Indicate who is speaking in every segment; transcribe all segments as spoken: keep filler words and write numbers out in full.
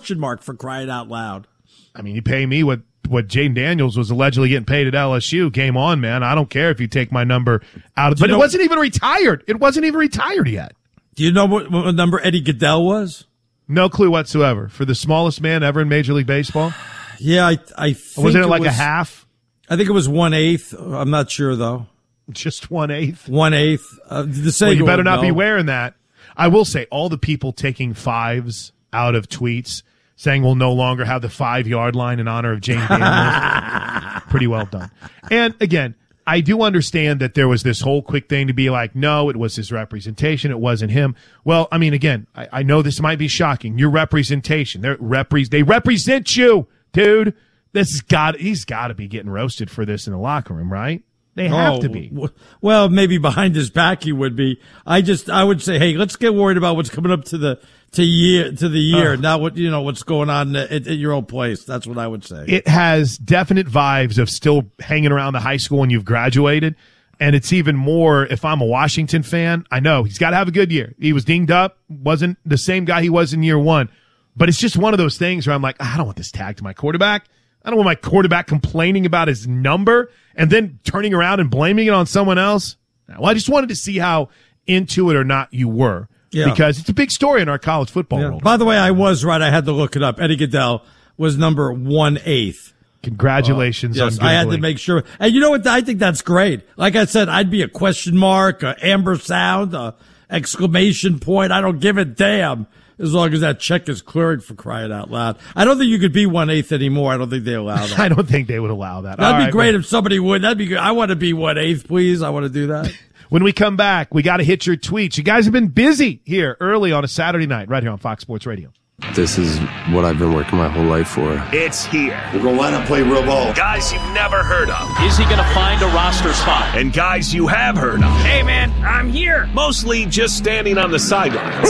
Speaker 1: question mark, for crying out loud.
Speaker 2: I mean, you pay me what, what Jaden Daniels was allegedly getting paid at L S U. Game on, man. I don't care if you take my number out of, but it wasn't even retired. It wasn't even retired yet.
Speaker 1: Do you know what, what number Eddie Goodell was?
Speaker 2: No clue whatsoever. For the smallest man ever in Major League Baseball?
Speaker 1: Yeah, I, I think
Speaker 2: Wasn't it like
Speaker 1: was,
Speaker 2: a half?
Speaker 1: I think it was one eighth. I'm not sure though.
Speaker 2: Just one eighth.
Speaker 1: One eighth. Uh, the
Speaker 2: well, you better not know. be wearing that. I will say, all the people taking fives out of tweets saying we'll no longer have the five yard line in honor of Jaden Daniels. Pretty well done. And again, I do understand that there was this whole quick thing to be like, no, it was his representation. It wasn't him. Well, I mean, again, I, I know this might be shocking. Your representation, They're repre- they represent you, dude. This has got, he's got to be getting roasted for this in the locker room, right? They have
Speaker 1: oh,
Speaker 2: to be.
Speaker 1: Well, maybe behind his back he would be. I just, I would say, hey, let's get worried about what's coming up to the to year to the year, uh, not what you know what's going on at, at your own place. That's what I would say.
Speaker 2: It has definite vibes of still hanging around the high school when you've graduated, and it's even more if I'm a Washington fan. I know he's got to have a good year. He was dinged up, wasn't the same guy he was in year one, but it's just one of those things where I'm like, I don't want this tag to my quarterback. I don't want my quarterback complaining about his number and then turning around and blaming it on someone else. Well, I just wanted to see how into it or not you were. Yeah. Because it's a big story in our college football yeah. world.
Speaker 1: By the way, I was right. I had to look it up. Eddie Goodell was number one eighth.
Speaker 2: Congratulations.
Speaker 1: Uh, yes, on I had to make sure. And you know what? I think that's great. Like I said, I'd be a question mark, a amber sound, a exclamation point. I don't give a damn as long as that check is cleared, for crying out loud. I don't think you could be one eighth anymore. I don't think they allow that.
Speaker 2: I don't think they would allow that.
Speaker 1: That'd
Speaker 2: All
Speaker 1: be
Speaker 2: right,
Speaker 1: great
Speaker 2: man.
Speaker 1: if somebody would. That'd be good. I want to be one eighth, please. I want to do that.
Speaker 2: When we come back, we got to hit your tweets. You guys have been busy here early on a Saturday night, right here on Fox Sports Radio.
Speaker 3: This is what I've been working my whole life for.
Speaker 4: It's here.
Speaker 5: We're going to line up, play real ball.
Speaker 4: Guys you've never heard of.
Speaker 6: Is he going to find a roster spot?
Speaker 4: And guys you have heard of.
Speaker 6: Hey, man, I'm here.
Speaker 4: Mostly just standing on the sidelines.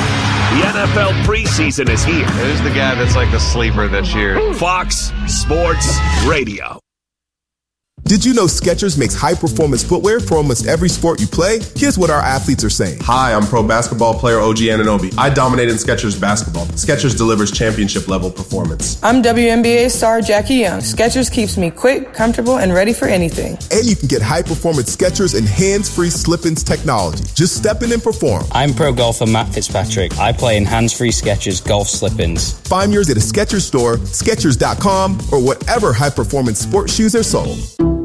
Speaker 4: The N F L preseason is here.
Speaker 7: Who's the guy that's like the sleeper this year?
Speaker 4: Fox Sports Radio.
Speaker 8: Did you know Skechers makes high-performance footwear for almost every sport you play? Here's what our athletes are saying.
Speaker 9: Hi, I'm pro basketball player O G Anunoby. I dominate in Skechers basketball. Skechers delivers championship-level performance.
Speaker 10: I'm W N B A star Jackie Young. Skechers keeps me quick, comfortable, and ready for anything.
Speaker 8: And you can get high-performance Skechers and hands-free slip-ins technology. Just step in and perform.
Speaker 11: I'm pro golfer Matt Fitzpatrick. I play in hands-free Skechers golf slip-ins.
Speaker 8: Find yours at a Skechers store, Skechers dot com, or whatever high-performance sports shoes are sold.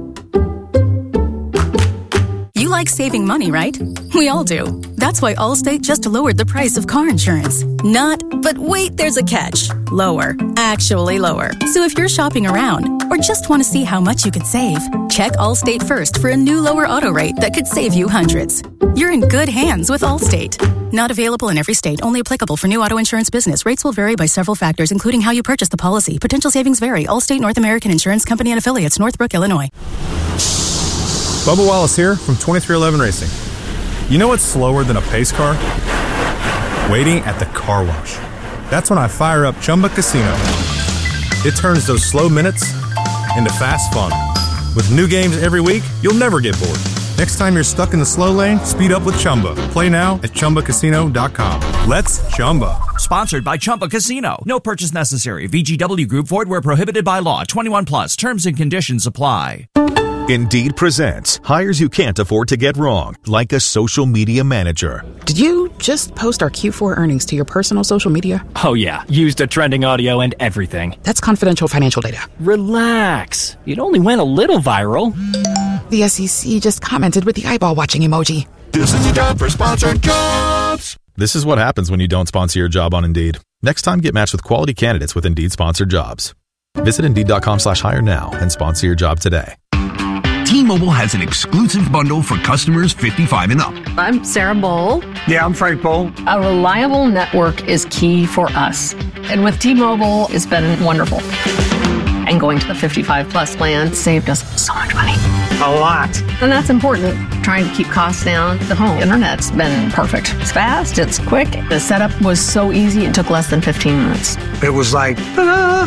Speaker 12: You like saving money, right? We all do. That's why Allstate just lowered the price of car insurance. Not, but wait, there's a catch. Lower. Actually lower. So if you're shopping around or just want to see how much you could save, check Allstate first for a new lower auto rate that could save you hundreds. You're in good hands with Allstate. Not available in every state. Only applicable for new auto insurance business. Rates will vary by several factors, including how you purchase the policy. Potential savings vary. Allstate North American Insurance Company and affiliates, Northbrook, Illinois.
Speaker 13: Bubba Wallace here from twenty-three eleven Racing. You know what's slower than a pace car? Waiting at the car wash. That's when I fire up Chumba Casino. It turns those slow minutes into fast fun. With new games every week, you'll never get bored. Next time you're stuck in the slow lane, speed up with Chumba. Play now at Chumba Casino dot com. Let's Chumba.
Speaker 14: Sponsored by Chumba Casino. No purchase necessary. V G W Group. Void where prohibited by law. twenty-one plus. Terms and conditions apply.
Speaker 15: Indeed presents hires you can't afford to get wrong, like a social media manager.
Speaker 16: Did you just post our Q four earnings to your personal social media?
Speaker 17: Oh yeah, used a trending audio and everything.
Speaker 16: That's confidential financial data.
Speaker 17: Relax. It only went a little viral.
Speaker 16: The S E C just commented with the eyeball watching emoji.
Speaker 18: This is your job for sponsored jobs.
Speaker 19: This is what happens when you don't sponsor your job on Indeed. Next time, get matched with quality candidates with Indeed sponsored jobs. Visit Indeed.com slash hire now and sponsor your job today.
Speaker 20: T-Mobile has an exclusive bundle for customers fifty-five and up.
Speaker 18: I'm Sarah Bowl.
Speaker 6: Yeah, I'm Frank Bowl.
Speaker 18: A reliable network is key for us. And with T-Mobile, it's been wonderful. And going to the fifty-five plus plan saved us so much money.
Speaker 6: A lot.
Speaker 18: And that's important. Trying to keep costs down. The home internet's been perfect. It's fast, it's quick. The setup was so easy, it took less than fifteen minutes.
Speaker 6: It was like, ta-da!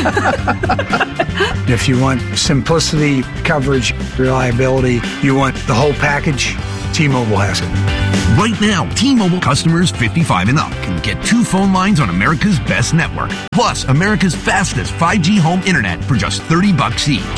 Speaker 6: If you want simplicity, coverage, reliability, you want the whole package, T-Mobile has it.
Speaker 20: Right now, T-Mobile customers fifty-five and up can get two phone lines on America's best network. Plus, America's fastest five G home internet for just thirty bucks each.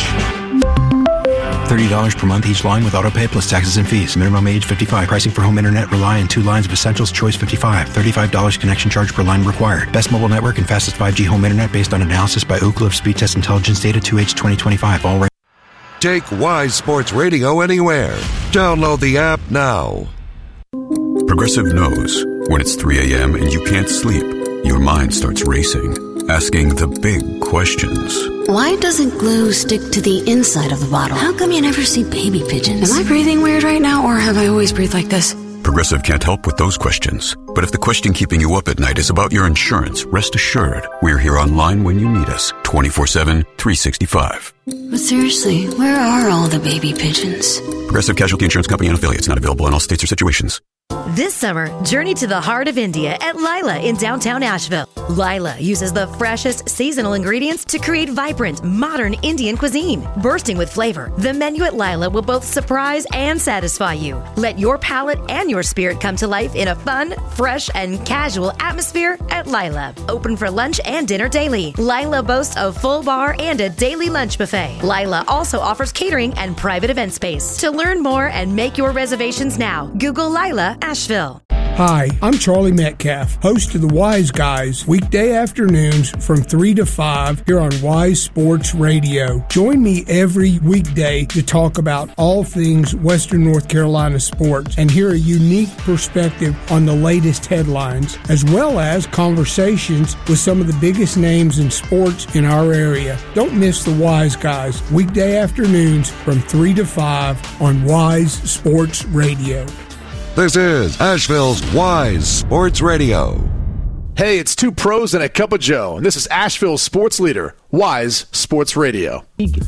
Speaker 5: thirty dollars per month each line with autopay plus taxes and fees. Minimum age fifty-five. Pricing for home internet rely on two lines of Essentials Choice fifty-five. thirty-five dollars connection charge per line required. Best mobile network and fastest five G home internet based on analysis by Ookla of Speed Test Intelligence data two H twenty twenty-five. All right.
Speaker 21: Take Wise Sports Radio anywhere. Download the app now.
Speaker 22: Progressive knows when it's three a.m. and you can't sleep, your mind starts racing, asking the big questions.
Speaker 23: Why doesn't glue stick to the inside of the bottle? How come you never see baby pigeons? Am I breathing weird right now, or have I always breathed like this?
Speaker 22: Progressive can't help with those questions. But if the question keeping you up at night is about your insurance, rest assured, we're here online when you need us, twenty-four seven, three sixty-five.
Speaker 23: But seriously, where are all the baby pigeons?
Speaker 22: Progressive Casualty Insurance Company and affiliates, not available in all states or situations.
Speaker 24: This summer, journey to the heart of India at Lila in downtown Asheville. Lila uses the freshest seasonal ingredients to create vibrant, modern Indian cuisine. Bursting with flavor, the menu at Lila will both surprise and satisfy you. Let your palate and your spirit come to life in a fun, fresh, and casual atmosphere at Lila. Open for lunch and dinner daily. Lila boasts a full bar and a daily lunch buffet. Lila also offers catering and private event space. To learn more and make your reservations now, Google Lila Asheville.
Speaker 25: Hi, I'm Charlie Metcalf, host of the Wise Guys, weekday afternoons from three to five here on Wise Sports Radio. Join me every weekday to talk about all things Western North Carolina sports and hear a unique perspective on the latest headlines, as well as conversations with some of the biggest names in sports in our area. Don't miss the Wise Guys, weekday afternoons from three to five on Wise Sports Radio.
Speaker 21: This is Asheville's Wise Sports Radio.
Speaker 26: Hey, it's two pros and a cup of Joe, and this is Asheville's sports leader, Wise Sports Radio.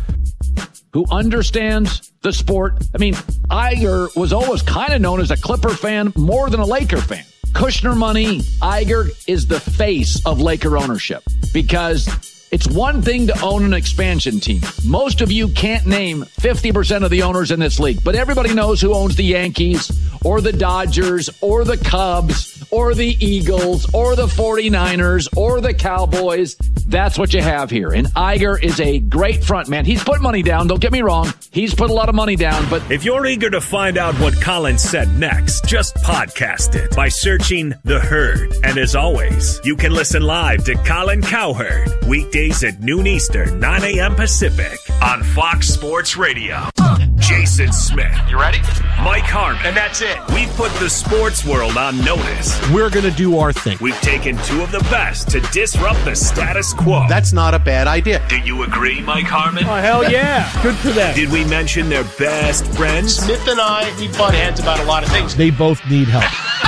Speaker 27: Who understands the sport. I mean, Iger was always kind of known as a Clipper fan more than a Laker fan. Kushner money, Iger is the face of Laker ownership because it's one thing to own an expansion team. Most of you can't name fifty percent of the owners in this league, but everybody knows who owns the Yankees or the Dodgers or the Cubs or the Eagles or the forty-niners or the Cowboys. That's what you have here. And Iger is a great front man. He's put money down. Don't get me wrong. He's put a lot of money down. But
Speaker 28: if you're eager to find out what Colin said next, just podcast it by searching The Herd. And as always, you can listen live to Colin Cowherd weekdays at noon Eastern, nine a.m. Pacific on Fox Sports Radio. Jason Smith.
Speaker 29: You ready?
Speaker 28: Mike Harmon.
Speaker 29: And that's it.
Speaker 28: We've put the sports world on notice.
Speaker 30: We're going to do our thing.
Speaker 28: We've taken two of the best to disrupt the status quo.
Speaker 30: That's not a bad idea.
Speaker 28: Do you agree, Mike Harmon?
Speaker 30: Oh, hell yeah. Good for them.
Speaker 28: Did we mention their best friends?
Speaker 29: Smith and I, we butt heads about a lot of things.
Speaker 30: They both need help.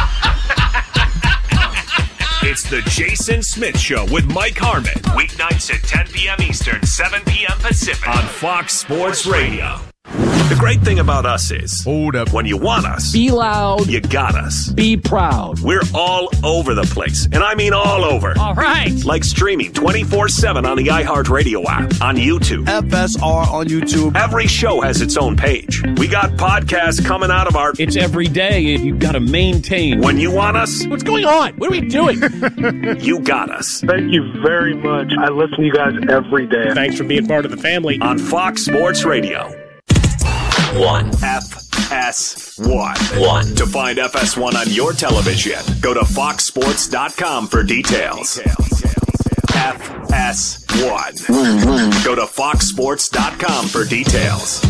Speaker 28: It's the Jason Smith Show with Mike Harmon. Weeknights at ten p.m. Eastern, seven p.m. Pacific on Fox Sports Radio. The great thing about us is,
Speaker 2: hold up,
Speaker 28: when you want us,
Speaker 27: be loud,
Speaker 28: you got us.
Speaker 27: Be proud.
Speaker 28: We're all over the place, and I mean all over.
Speaker 27: All right.
Speaker 28: Like streaming twenty-four seven on the iHeartRadio app, on YouTube.
Speaker 30: F S R on YouTube.
Speaker 28: Every show has its own page. We got podcasts coming out of our...
Speaker 30: It's every day, and you've got to maintain.
Speaker 28: When you want us...
Speaker 30: What's going on? What are we doing?
Speaker 28: You got us.
Speaker 31: Thank you very much. I listen to you guys every day.
Speaker 30: Thanks for being part of the family.
Speaker 28: On Fox Sports Radio.
Speaker 32: One.
Speaker 28: F S one.
Speaker 32: One.
Speaker 28: To find F S one on your television, go to fox sports dot com for details. F S one. Go to fox sports dot com for details.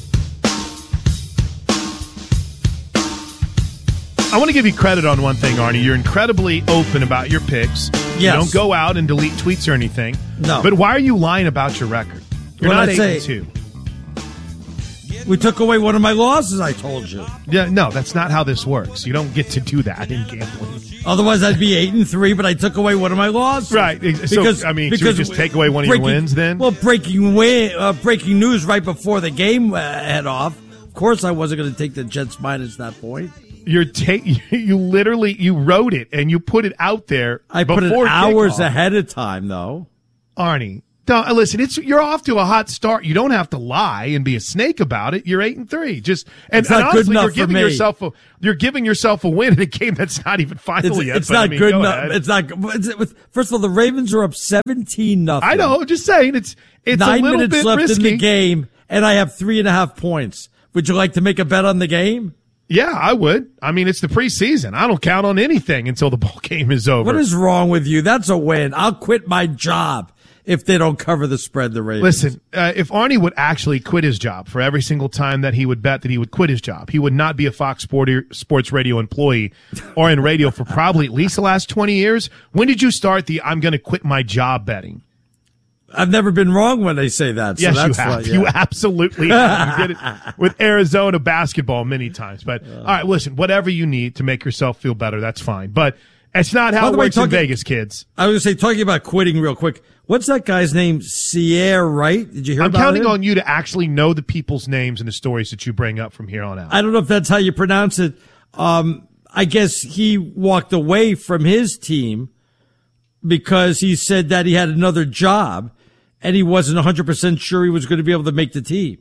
Speaker 2: I want to give you credit on one thing, Arnie. You're incredibly open about your picks.
Speaker 1: Yes.
Speaker 2: You don't go out and delete tweets or anything.
Speaker 1: No.
Speaker 2: But why are you lying about your record? You're
Speaker 1: What
Speaker 2: not
Speaker 1: I
Speaker 2: eight
Speaker 1: say-
Speaker 2: and two.
Speaker 1: We took away one of my losses, I told you.
Speaker 2: Yeah, no, that's not how this works. You don't get to do that in gambling.
Speaker 1: Otherwise, I'd be eight and three, but I took away one of my losses.
Speaker 2: Right. So, I mean, should we just take away one of your wins then?
Speaker 1: Well, breaking win, uh, breaking news right before the game uh, head off. Of course, I wasn't going to take the Jets minus that point.
Speaker 2: You're ta- you literally you wrote it and you put it out there.
Speaker 1: I put it
Speaker 2: before
Speaker 1: hours
Speaker 2: kickoff.
Speaker 1: ahead of time, though.
Speaker 2: Arnie, Don't, listen, it's you're off to a hot start. You don't have to lie and be a snake about it. You're eight and three. Just and,
Speaker 1: It's not
Speaker 2: and
Speaker 1: good
Speaker 2: honestly,
Speaker 1: enough
Speaker 2: you're
Speaker 1: for
Speaker 2: giving
Speaker 1: me.
Speaker 2: yourself a you're giving yourself a win in a game that's not even final
Speaker 1: It's,
Speaker 2: yet.
Speaker 1: it's
Speaker 2: but,
Speaker 1: not
Speaker 2: I mean,
Speaker 1: good
Speaker 2: go
Speaker 1: enough.
Speaker 2: ahead.
Speaker 1: It's not. It's, it's, first of all, the Ravens are up seventeen nothing.
Speaker 2: I know. Just saying, it's it's
Speaker 1: nine
Speaker 2: a little
Speaker 1: minutes
Speaker 2: bit
Speaker 1: left
Speaker 2: risky.
Speaker 1: in the game, and I have three and a half points. Would you like to make a bet on the game?
Speaker 2: Yeah, I would. I mean, it's the preseason. I don't count on anything until the ball game is over.
Speaker 1: What is wrong with you? That's a win. I'll quit my job if they don't cover the spread. The Ravens.
Speaker 2: Listen, uh, if Arnie would actually quit his job for every single time that he would bet that he would quit his job, he would not be a Fox Sport- Sports Radio employee or in radio for probably at least the last twenty years. When did you start the I'm going to quit my job betting?
Speaker 1: I've never been wrong when they say that. So
Speaker 2: Yes,
Speaker 1: that's
Speaker 2: you have.
Speaker 1: why, yeah.
Speaker 2: You absolutely have. You did it with Arizona basketball many times. But, all right, listen, whatever you need to make yourself feel better, that's fine. But it's not how
Speaker 1: By
Speaker 2: it
Speaker 1: the way,
Speaker 2: works in
Speaker 1: talking-
Speaker 2: Vegas, kids.
Speaker 1: I was going to say, talking about quitting real quick. What's that guy's name? Sierra, right? Did you hear
Speaker 2: I'm
Speaker 1: about
Speaker 2: counting
Speaker 1: him?
Speaker 2: on you to actually know the people's names and the stories that you bring up from here on out.
Speaker 1: I don't know if that's how you pronounce it. Um, I guess he walked away from his team because he said that he had another job and he wasn't one hundred percent sure he was going to be able to make the team.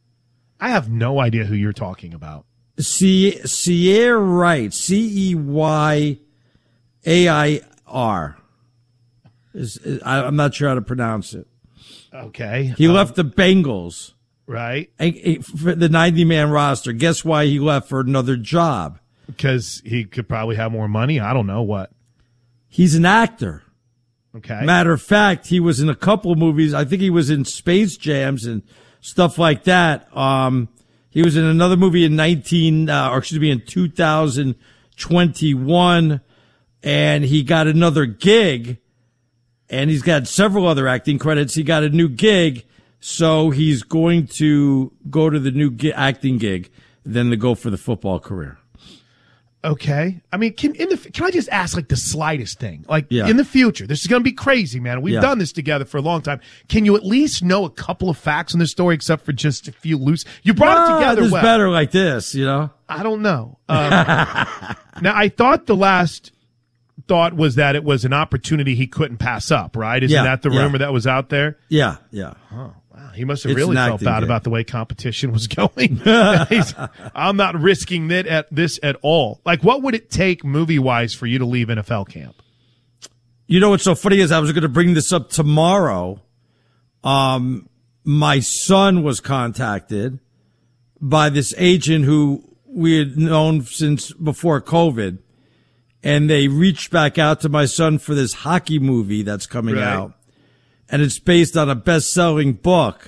Speaker 2: I have no idea who you're talking about.
Speaker 1: C- Sierra Wright, C E Y A I R. Is, is, I, I'm not sure how to pronounce it.
Speaker 2: Okay.
Speaker 1: He
Speaker 2: um,
Speaker 1: left the Bengals.
Speaker 2: Right.
Speaker 1: And, and for the ninety-man roster. Guess why he left for another job?
Speaker 2: Because he could probably have more money. I don't know what.
Speaker 1: He's an actor.
Speaker 2: Okay.
Speaker 1: Matter of fact, he was in a couple of movies. I think he was in Space Jams and stuff like that. Um, he was in another movie in nineteen, uh, or excuse me, in two thousand twenty-one, and he got another gig. And he's got several other acting credits. He got a new gig, so he's going to go to the new gi- acting gig, then to go for the football career.
Speaker 2: Okay. I mean, can in the can I just ask like the slightest thing? Like
Speaker 1: Yeah.
Speaker 2: in the future, this is going to be crazy, man. We've
Speaker 1: Yeah.
Speaker 2: done this together for a long time. Can you at least know a couple of facts on this story, except for just a few loose? You brought
Speaker 1: Ah,
Speaker 2: it together
Speaker 1: There's
Speaker 2: well.
Speaker 1: better like this, you know?
Speaker 2: I don't know. Um, now, I thought the last thought was that it was an opportunity he couldn't pass up, right? Isn't
Speaker 1: Yeah,
Speaker 2: that the
Speaker 1: yeah.
Speaker 2: rumor that was out there?
Speaker 1: Yeah, yeah.
Speaker 2: Oh, wow. He must have
Speaker 1: It's
Speaker 2: really
Speaker 1: an
Speaker 2: felt
Speaker 1: acting
Speaker 2: bad
Speaker 1: gig.
Speaker 2: about the way competition was going. He's- I'm not risking it at this at all. Like, what would it take movie-wise for you to leave N F L camp?
Speaker 1: You know what's so funny is I was going to bring this up tomorrow. Um, my son was contacted by this agent who we had known since before COVID, and they reached back out to my son for this hockey movie that's coming
Speaker 2: Right.
Speaker 1: out, and it's based on a best-selling book,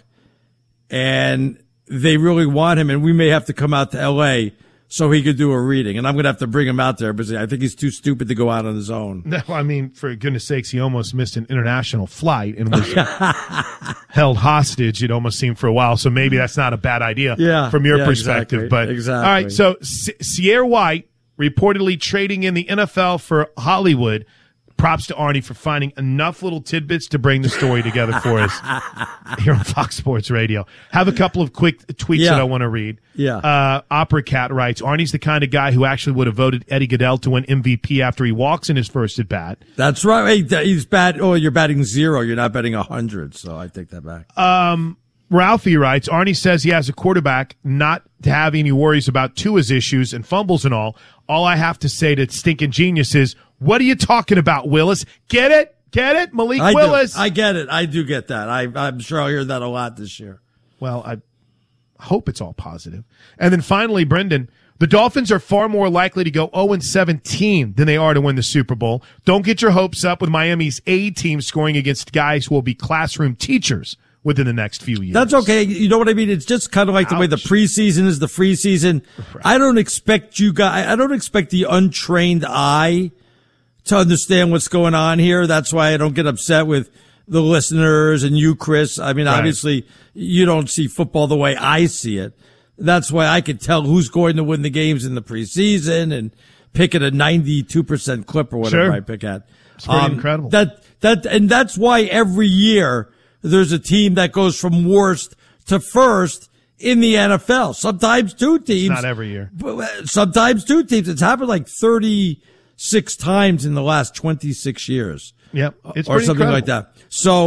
Speaker 1: and they really want him, and we may have to come out to L A so he could do a reading, and I'm going to have to bring him out there because I think he's too stupid to go out on his own.
Speaker 2: No, I mean, for goodness sakes, he almost missed an international flight and was held hostage, it almost seemed, for a while. So maybe that's not a bad idea
Speaker 1: Yeah,
Speaker 2: from your
Speaker 1: yeah,
Speaker 2: perspective.
Speaker 1: exactly,
Speaker 2: But
Speaker 1: exactly.
Speaker 2: all right, so S- Sierra White reportedly trading in the N F L for Hollywood. Props to Arnie for finding enough little tidbits to bring the story together for us here on Fox Sports Radio. Have a couple of quick tweets
Speaker 1: Yeah.
Speaker 2: that I want to read.
Speaker 1: Yeah.
Speaker 2: Uh, Opera Cat writes, Arnie's the kind of guy who actually would have voted Eddie Goodell to win M V P after he walks in his first at bat.
Speaker 1: That's right. Hey, he's bad. Oh, you're batting zero. You're not betting a hundred. So I take that back.
Speaker 2: Um, Ralphie writes, Arnie says he has a quarterback not to have any worries about Tua's issues and fumbles and all. All I have to say to stinking genius is, what are you talking about, Willis? Get it? Get it? Malik
Speaker 1: I
Speaker 2: Willis.
Speaker 1: Do. I get it. I do get that. I, I'm sure I'll hear that a lot this year.
Speaker 2: Well, I hope it's all positive. And then finally, Brendan, the Dolphins are far more likely to go oh and seventeen than they are to win the Super Bowl. Don't get your hopes up with Miami's A team scoring against guys who will be classroom teachers within the next few years.
Speaker 1: That's okay. You know what I mean? It's just kind of like the way the preseason is the free season. Right. I don't expect you guys, I don't expect the untrained eye to understand what's going on here. That's why I don't get upset with the listeners and you, Chris. I mean,
Speaker 2: Right.
Speaker 1: obviously you don't see football the way I see it. That's why I could tell who's going to win the games in the preseason and pick at a ninety-two percent clip or whatever
Speaker 2: Sure.
Speaker 1: I pick at.
Speaker 2: It's pretty incredible.
Speaker 1: That, that, and that's why every year there's a team that goes from worst to first in the N F L. Sometimes two teams.
Speaker 2: Not every year.
Speaker 1: Sometimes two teams. It's happened like thirty-six times in the last twenty-six years.
Speaker 2: Yep. It's
Speaker 1: or
Speaker 2: pretty
Speaker 1: something
Speaker 2: incredible.
Speaker 1: like that. So,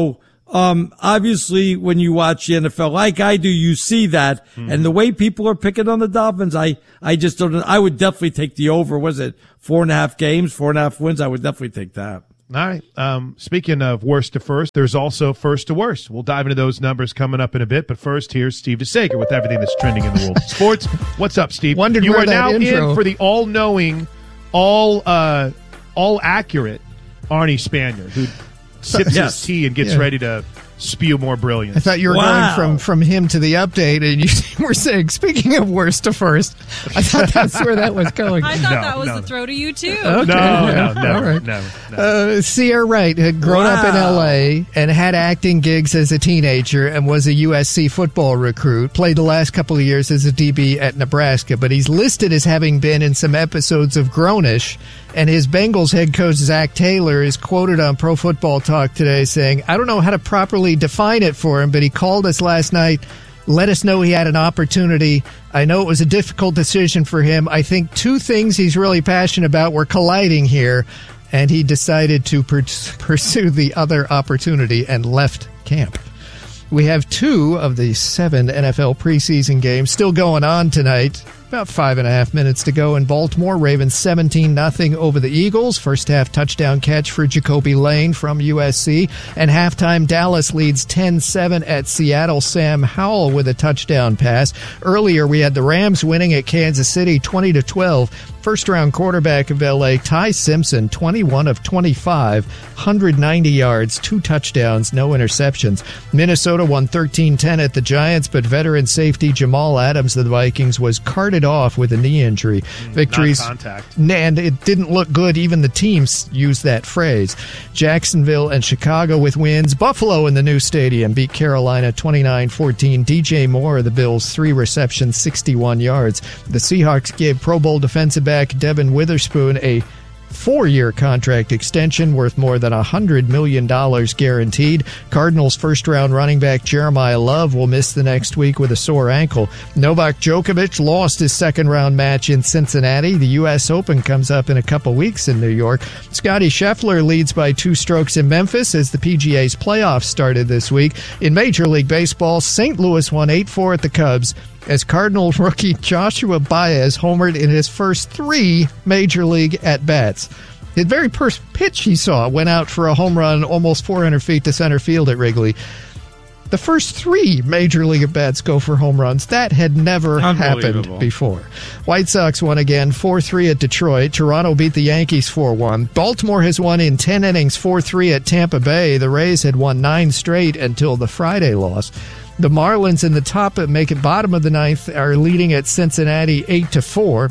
Speaker 1: Um, obviously, when you watch the N F L like I do, you see that. Mm. And the way people are picking on the Dolphins, I, I just don't know. I would definitely take the over. Was it four and a half games, four and a half wins? I would definitely take that.
Speaker 2: All right. Um, speaking of worst to first, there's also first to worst. We'll dive into those numbers coming up in a bit. But first, here's Steve DeSager with everything that's trending in the world of sports. What's up, Steve?
Speaker 3: Wondered
Speaker 2: you
Speaker 3: where
Speaker 2: are
Speaker 3: that
Speaker 2: now
Speaker 3: intro...
Speaker 2: in for the all-knowing, all uh, all accurate Arnie Spanier, who sips
Speaker 3: yes.
Speaker 2: his tea and gets
Speaker 3: yeah.
Speaker 2: ready to spew more brilliance.
Speaker 3: I thought you were
Speaker 1: wow.
Speaker 3: going from, from him to the update, and you were saying, speaking of worst to first, I thought that's where that was going.
Speaker 4: I thought
Speaker 2: no,
Speaker 4: that was
Speaker 2: no.
Speaker 4: the throw to you, too.
Speaker 3: Okay.
Speaker 2: No, no, never,
Speaker 3: All right.
Speaker 2: never, never.
Speaker 3: Uh, Sierra Wright had grown wow. up in L A and had acting gigs as a teenager and was a U S C football recruit. Played the last couple of years as a D B at Nebraska, but he's listed as having been in some episodes of Grownish. And his Bengals head coach, Zach Taylor, is quoted on Pro Football Talk today saying, I don't know how to properly define it for him, but he called us last night, let us know he had an opportunity. I know it was a difficult decision for him. I think two things he's really passionate about were colliding here, and he decided to per- pursue the other opportunity and left camp. We have two of the seven N F L preseason games still going on tonight. About five and a half minutes to go in Baltimore. Ravens seventeen nothing over the Eagles. First half touchdown catch for Jacoby Lane from U S C. And halftime, Dallas leads ten seven at Seattle. Sam Howell with a touchdown pass. Earlier, we had the Rams winning at Kansas City twenty to twelve. First round quarterback of L A, Ty Simpson, twenty-one of twenty-five, one hundred ninety yards, two touchdowns, no interceptions. Minnesota won thirteen ten at the Giants, but veteran safety Jamal Adams of the Vikings was carted off with a knee injury. Victories,
Speaker 2: not contact.
Speaker 3: And it didn't look good. Even the teams used that phrase. Jacksonville and Chicago with wins. Buffalo in the new stadium beat Carolina twenty-nine fourteen. D J Moore of the Bills, three receptions, sixty-one yards. The Seahawks gave Pro Bowl defensive back Devin Witherspoon a four-year contract extension worth more than one hundred million dollars guaranteed. Cardinals first-round running back Jeremiah Love will miss the next week with a sore ankle. Novak Djokovic lost his second-round match in Cincinnati. The U S Open comes up in a couple weeks in New York. Scottie Scheffler leads by two strokes in Memphis as the P G A's playoffs started this week. In Major League Baseball, Saint Louis won eight four at the Cubs as Cardinals rookie Joshua Baez homered in his first three Major League at-bats. His very first pitch he saw went out for a home run almost four hundred feet to center field at Wrigley. The first three Major League at-bats go for home runs. That had never happened before. White Sox won again, four three at Detroit. Toronto beat the Yankees four one. Baltimore has won in ten innings, four three at Tampa Bay. The Rays had won nine straight until the Friday loss. The Marlins in the top, make it bottom of the ninth, are leading at Cincinnati eight to four.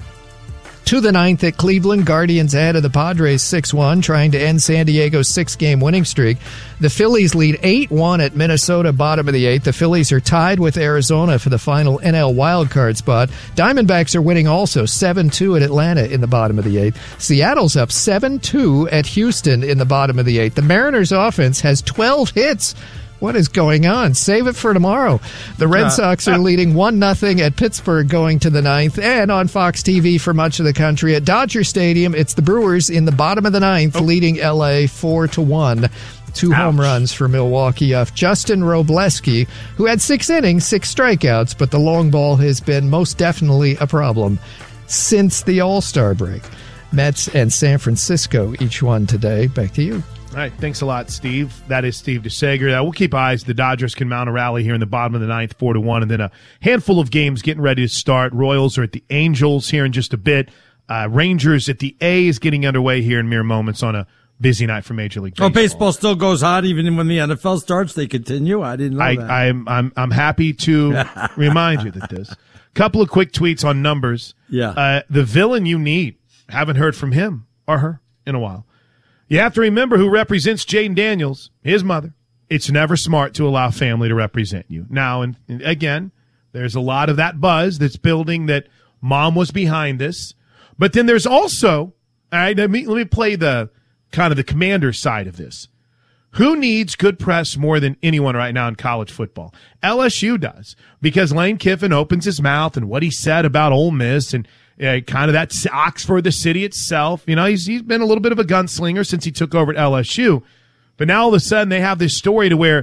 Speaker 3: To the ninth at Cleveland, Guardians ahead of the Padres six one, trying to end San Diego's six-game winning streak. The Phillies lead eight one at Minnesota, bottom of the eighth. The Phillies are tied with Arizona for the final N L wildcard spot. Diamondbacks are winning also, seven two at Atlanta in the bottom of the eighth. Seattle's up seven two at Houston in the bottom of the eighth. The Mariners' offense has twelve hits. What is going on? Save it for tomorrow. The Red Sox are leading one nothing at Pittsburgh going to the ninth. And on Fox T V for much of the country at Dodger Stadium, it's the Brewers in the bottom of the ninth, oh. leading L A four to one. Two Ouch. home runs for Milwaukee off Justin Robleski, who had six innings, six strikeouts, but the long ball has been most definitely a problem since the All-Star break. Mets and San Francisco, each one today. Back to you.
Speaker 2: All right, thanks a lot, Steve. That is Steve DeSager. Now, we'll keep eyes. The Dodgers can mount a rally here in the bottom of the ninth, four to one, and then a handful of games getting ready to start. Royals are at the Angels here in just a bit. Uh, Rangers at the A's getting underway here in mere moments on a busy night for Major League Baseball.
Speaker 1: Oh, baseball still goes on even when the N F L starts. They continue. I didn't know
Speaker 2: I,
Speaker 1: that.
Speaker 2: I'm I'm I'm happy to remind you that this. Couple of quick tweets on numbers.
Speaker 1: Yeah.
Speaker 2: Uh, the villain you need. Haven't heard from him or her in a while. You have to remember who represents Jaden Daniels, his mother. It's never smart to allow family to represent you. Now, and, and again, there's a lot of that buzz that's building that mom was behind this. But then there's also, all right, let me, let me play the kind of the commander side of this. Who needs good press more than anyone right now in college football? L S U does, because Lane Kiffin opens his mouth and what he said about Ole Miss and Uh, kind of that Oxford, the city itself. You know, he's he's been a little bit of a gunslinger since he took over at L S U. But now all of a sudden they have this story to where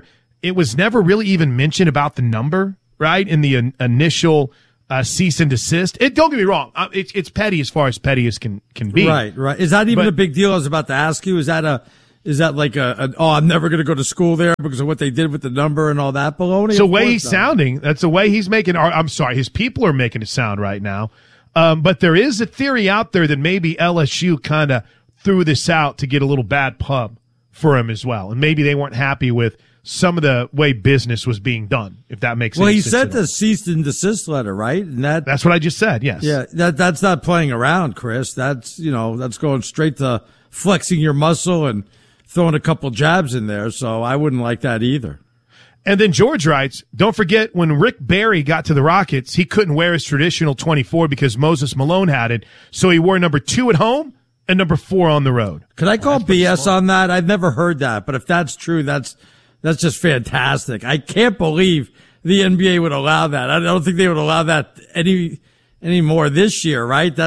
Speaker 2: it was never really even mentioned about the number, right, in the in, initial uh, cease and desist. It, don't get me wrong. Uh, it's it's petty as far as petty as can, can be.
Speaker 1: Right, right. Is that even
Speaker 2: But-
Speaker 1: a big deal? I was about to ask you. Is that a is that like a, a oh, I'm never going to go to school there because of what they did with the number and all that baloney?
Speaker 2: It's the
Speaker 1: Of
Speaker 2: way
Speaker 1: course
Speaker 2: he's
Speaker 1: not.
Speaker 2: sounding. That's the way he's making. Or, I'm sorry, his people are making it sound right now. Um, but there is a theory out there that maybe L S U kind of threw this out to get a little bad pub for him as well, and maybe they weren't happy with some of the way business was being done. If that makes
Speaker 1: Well,
Speaker 2: any
Speaker 1: he
Speaker 2: sense.
Speaker 1: sent
Speaker 2: at all.
Speaker 1: the cease and desist letter, right? And that
Speaker 2: That's what I just said. Yes.
Speaker 1: yeah, that that's not playing around, Chris. That's you know that's going straight to flexing your muscle and throwing a couple jabs in there. So I wouldn't like that either.
Speaker 2: And then George writes, don't forget when Rick Barry got to the Rockets, he couldn't wear his traditional twenty-four because Moses Malone had it. So he wore number two at home and number four on the road.
Speaker 1: Could I call B S on that? I've never heard that, but if that's true, that's that's just fantastic. I can't believe the N B A would allow that. I don't think they would allow that any any more this year, right? That